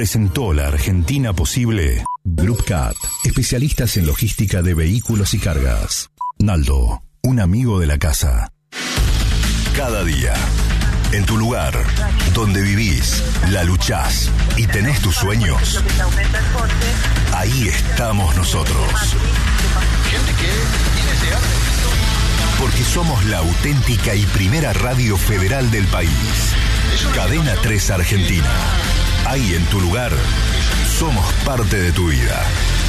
presentó La Argentina Posible. Group Cat, especialistas en logística de vehículos y cargas. Naldo, un amigo de la casa. Cada día, en tu lugar, donde vivís, la luchás y tenés tus sueños, ahí estamos nosotros. Porque somos la auténtica y primera radio federal del país. Cadena 3 Argentina. Ahí en tu lugar, somos parte de tu vida.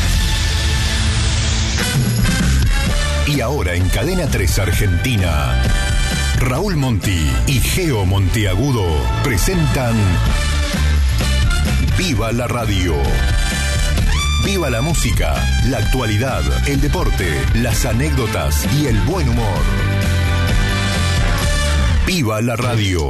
Y ahora en Cadena 3 Argentina, Raúl Monti y Geo Monteagudo presentan Viva la Radio. Viva la música, la actualidad, el deporte, las anécdotas y el buen humor. Viva la Radio.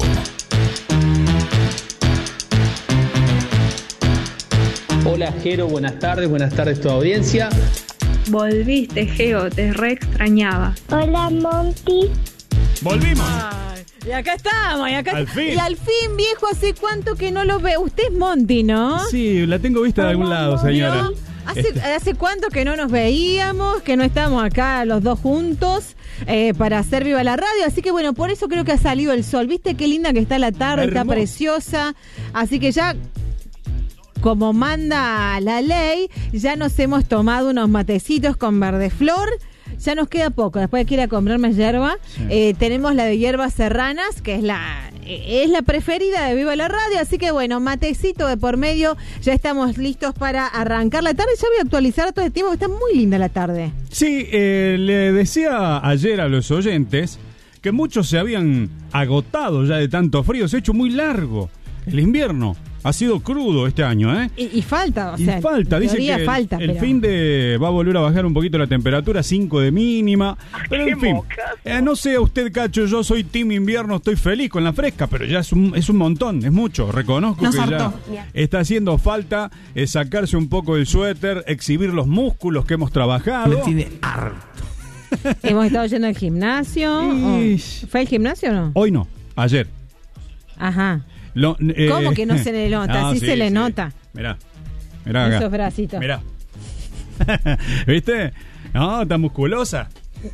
Hola Gero, buenas tardes tu audiencia. Volviste, Geo, te re extrañaba. Hola, Monty. ¡Volvimos! Ay, y acá estamos, Al fin. Y al fin, viejo, ¿hace cuánto que no lo ve? Usted es Monty, ¿no? Sí, la tengo vista de algún lado, señora. ¿No? ¿Hace cuánto que no nos veíamos, que no estamos acá los dos juntos para hacer Viva la Radio? Así que bueno, por eso creo que ha salido el sol. ¿Viste qué linda que está la tarde? Hermoso. Está preciosa. Así que ya, como manda la ley, ya nos hemos tomado unos matecitos con verde flor. Ya nos queda poco, después hay que ir a comprar más hierba. Sí. Tenemos la de hierbas serranas, que es la preferida de Viva la Radio. Así que bueno, matecito de por medio. Ya estamos listos para arrancar la tarde. Ya voy a actualizar todo el tiempo, está muy linda la tarde. Sí, le decía ayer a los oyentes que muchos se habían agotado ya de tanto frío. Se ha hecho muy largo el invierno. Ha sido crudo este año, ¿eh? Y falta, o sea, dice que falta, el fin de va a volver a bajar un poquito la temperatura, 5 de mínima. Pero en fin, no sé a usted, Cacho, yo soy team invierno, estoy feliz con la fresca, pero ya es un montón, es mucho. Reconozco que ya está haciendo falta sacarse un poco el suéter, exhibir los músculos que hemos trabajado. Me tiene harto. Hemos estado yendo al gimnasio. ¿Fue al gimnasio o no? Hoy no, ayer. Ajá. ¿Cómo que no se le nota? No, sí se le nota. Mirá acá. Esos bracitos. Mirá. ¿Viste? No, está musculosa.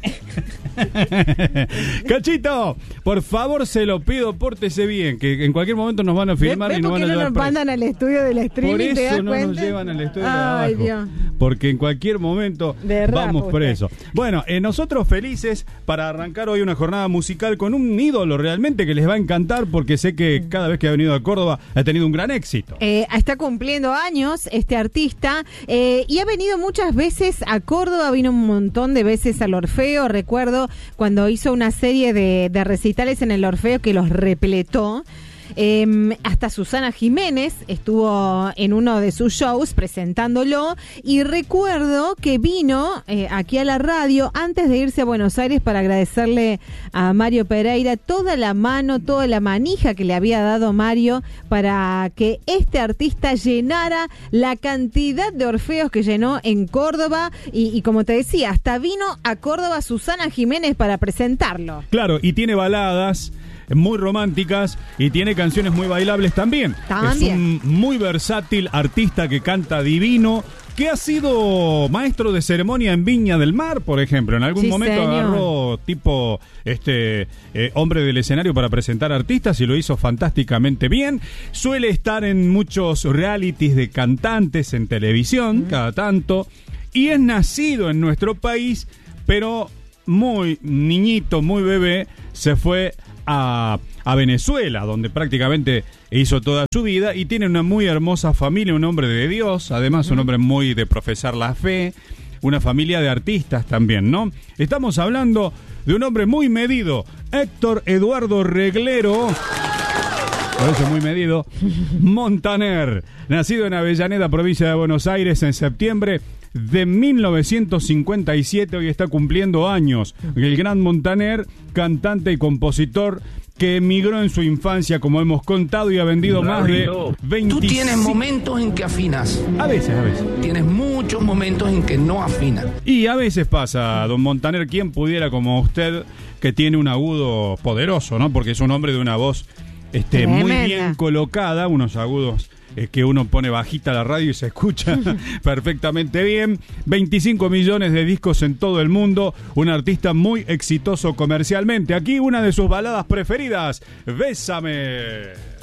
Cachito, por favor, se lo pido, pórtese bien, que en cualquier momento nos van a filmar y nos van a llevar. ¿Por qué no nos mandan al estudio del streaming? Por eso no nos llevan al estudio de abajo. Dios. Porque en cualquier momento vamos presos. Bueno, nosotros felices para arrancar hoy una jornada musical con un ídolo realmente que les va a encantar, porque sé que cada vez que ha venido a Córdoba ha tenido un gran éxito. Está cumpliendo años este artista y ha venido muchas veces a Córdoba, vino un montón de veces al Orfeo. Recuerdo cuando hizo una serie de recitales en el Orfeo que los repletó. Hasta Susana Jiménez estuvo en uno de sus shows presentándolo, y recuerdo que vino aquí a la radio antes de irse a Buenos Aires para agradecerle a Mario Pereira toda la mano, toda la manija que le había dado Mario para que este artista llenara la cantidad de Orfeos que llenó en Córdoba, y como te decía, hasta vino a Córdoba Susana Jiménez para presentarlo. Claro, y tiene baladas muy románticas y tiene canciones muy bailables también. Es un muy versátil artista que canta divino, que ha sido maestro de ceremonia en Viña del Mar, por ejemplo. En algún momento agarró tipo hombre del escenario para presentar artistas y lo hizo fantásticamente bien. Suele estar en muchos realities de cantantes en televisión, cada tanto, y es nacido en nuestro país, pero muy niñito, muy bebé, se fue a Venezuela, donde prácticamente hizo toda su vida, y tiene una muy hermosa familia, un hombre de Dios, además un hombre muy de profesar la fe, una familia de artistas también, ¿no? Estamos hablando de un hombre muy medido, Héctor Eduardo Reglero, por eso muy medido, Montaner, nacido en Avellaneda, provincia de Buenos Aires, en septiembre de 1957, hoy está cumpliendo años. El gran Montaner, cantante y compositor que emigró en su infancia, como hemos contado, y ha vendido más de 25... Tú tienes momentos en que afinas. A veces. Tienes muchos momentos en que no afinas. Y a veces pasa, don Montaner, quien pudiera como usted, que tiene un agudo poderoso, ¿no? Porque es un hombre de una voz muy bien colocada, unos agudos es que uno pone bajita la radio y se escucha perfectamente bien. 25 millones de discos en todo el mundo, un artista muy exitoso comercialmente. Aquí una de sus baladas preferidas, Bésame.